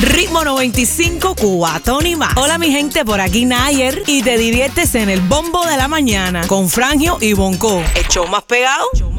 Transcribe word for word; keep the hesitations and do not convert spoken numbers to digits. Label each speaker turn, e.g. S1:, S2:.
S1: Ritmo noventa y cinco, Cubatón y más. Hola mi gente, por aquí Nayer y te diviertes en el bombo de la mañana con Frangio y Bonco. El show más pegado